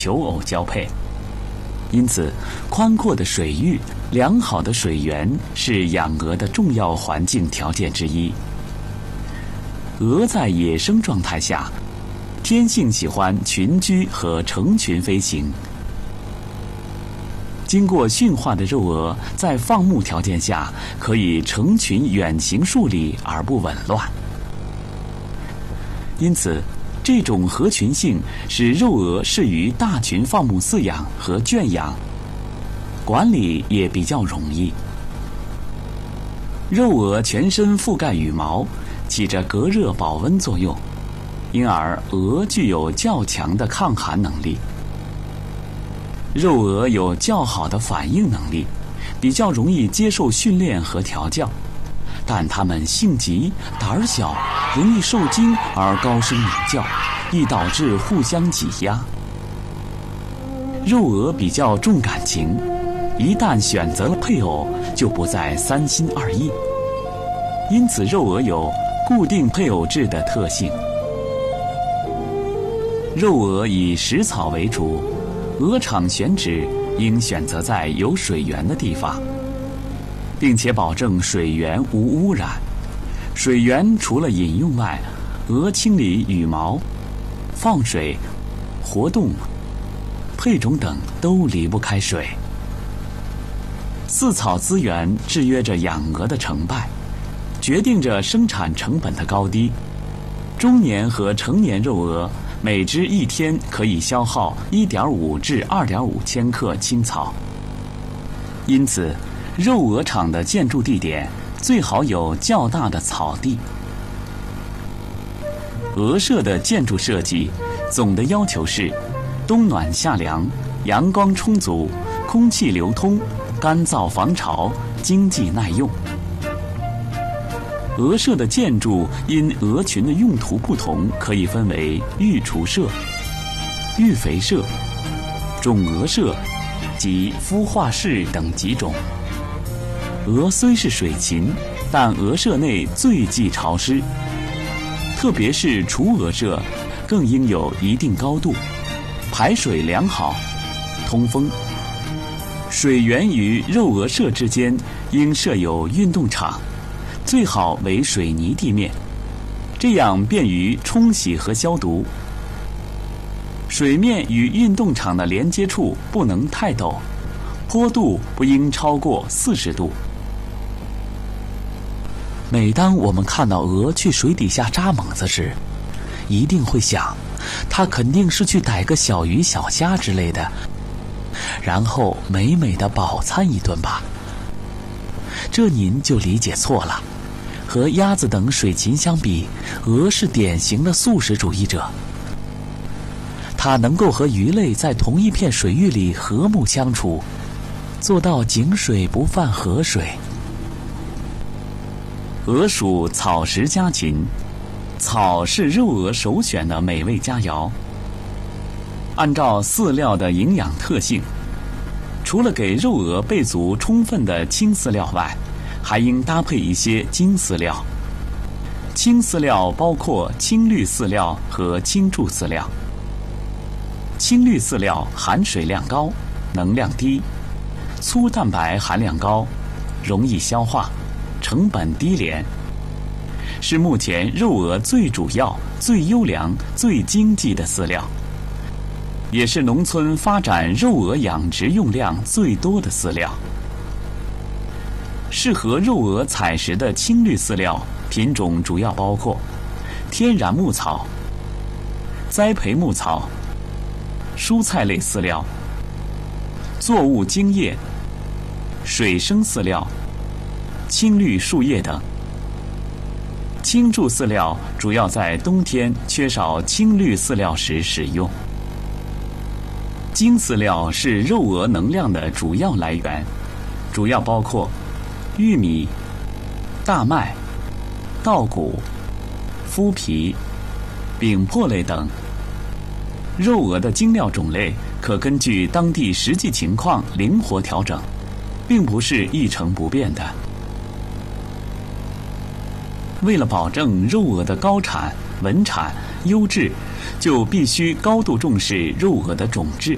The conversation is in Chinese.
求偶交配。因此，宽阔的水域、良好的水源是养鹅的重要环境条件之一。鹅在野生状态下，天性喜欢群居和成群飞行。经过驯化的肉鹅在放牧条件下，可以成群远行数里而不紊乱。因此，这种合群性使肉鹅适于大群放牧饲养和圈养，管理也比较容易。肉鹅全身覆盖羽毛，起着隔热保温作用，因而鹅具有较强的抗寒能力。肉鹅有较好的反应能力，比较容易接受训练和调教，但它们性急、胆小，容易受惊而高声鸣叫，易导致互相挤压。肉鹅比较重感情，一旦选择了配偶，就不再三心二意，因此肉鹅有固定配偶制的特性。肉鹅以食草为主，鹅场选址应选择在有水源的地方，并且保证水源无污染。水源除了饮用外，鹅清理羽毛、放水、活动、配种等都离不开水。饲草资源制约着养鹅的成败，决定着生产成本的高低。中年和成年肉鹅每只一天可以消耗 1.5 至 2.5 千克青草，因此肉鹅场的建筑地点最好有较大的草地。鹅舍的建筑设计总的要求是冬暖夏凉、阳光充足、空气流通、干燥防潮、经济耐用。鹅舍的建筑因鹅群的用途不同，可以分为育雏舍、育肥舍、种鹅舍及孵化室等几种。鹅虽是水禽，但鹅舍内最忌潮湿，特别是雏鹅舍更应有一定高度，排水良好，通风。水源与肉鹅舍之间应设有运动场，最好为水泥地面，这样便于冲洗和消毒。水面与运动场的连接处不能太陡，坡度不应超过40度。每当我们看到鹅去水底下扎猛子时，一定会想，它肯定是去逮个小鱼小虾之类的，然后美美的饱餐一顿吧。这您就理解错了。和鸭子等水禽相比，鹅是典型的素食主义者。它能够和鱼类在同一片水域里和睦相处，做到井水不犯河水。鹅属草食家禽，草是肉鹅首选的美味佳肴。按照饲料的营养特性，除了给肉鹅备足充分的青饲料外，还应搭配一些精饲料。青饲料包括青绿饲料和青柱饲料。青绿饲料含水量高，能量低，粗蛋白含量高，容易消化，成本低廉，是目前肉鹅最主要、最优良、最经济的饲料，也是农村发展肉鹅养殖用量最多的饲料。适合肉鹅采食的青绿饲料品种主要包括天然牧草、栽培牧草、蔬菜类饲料、作物精液、水生饲料、青绿树叶等。青柱饲料主要在冬天缺少青绿饲料时使用。精饲料是肉鹅能量的主要来源，主要包括玉米、大麦、稻谷、麸皮、饼粕类等。肉鹅的精料种类可根据当地实际情况灵活调整，并不是一成不变的。为了保证肉鹅的高产、稳产、优质，就必须高度重视肉鹅的种质。